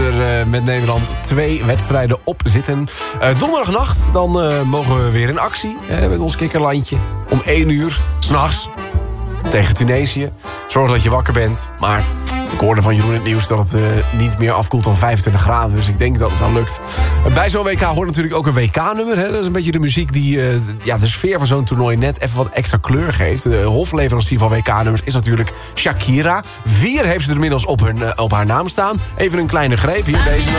er met Nederland 2 wedstrijden op zitten. Donderdagnacht, dan mogen we weer in actie met ons kikkerlandje. Om 1 uur, 's nachts, tegen Tunesië. Zorg dat je wakker bent, maar ik hoorde van Jeroen in het nieuws dat het niet meer afkoelt dan 25 graden. Dus ik denk dat het wel lukt. Bij zo'n WK hoort natuurlijk ook een WK-nummer. Dat is een beetje de muziek die de sfeer van zo'n toernooi net even wat extra kleur geeft. De hofleverancier van WK-nummers is natuurlijk Shakira. 4 heeft ze er inmiddels op haar naam staan. Even een kleine greep hier, deze.